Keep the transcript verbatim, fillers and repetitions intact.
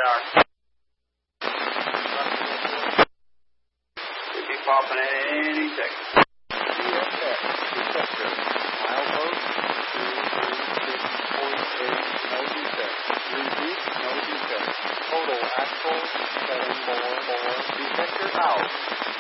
tower. Should be popping at any second. C S X, detector, milepost, two three six point eight, no defect. Repeat, no defect. Total axle, seven four four, detector out.